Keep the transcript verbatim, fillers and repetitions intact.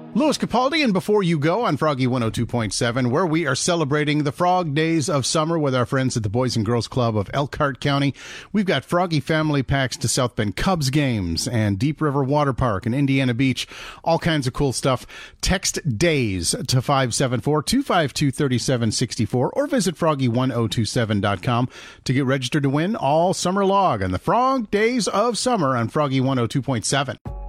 Louis Capaldi, and Before You Go on Froggy one oh two point seven, where we are celebrating the Frog Days of Summer with our friends at the Boys and Girls Club of Elkhart County. We've got Froggy family packs to South Bend Cubs games and Deep River Water Park and Indiana Beach. All kinds of cool stuff. Text DAYS to five seven four, two five two, three seven six four or visit froggy one oh two seven dot com to get registered to win all summer long on the Frog Days of Summer on Froggy one oh two point seven.